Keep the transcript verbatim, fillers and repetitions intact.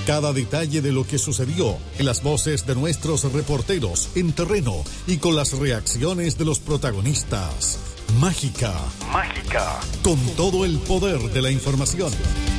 Cada detalle de lo que sucedió en las voces de nuestros reporteros en terreno y con las reacciones de los protagonistas. Mágica, mágica, con todo el poder de la información.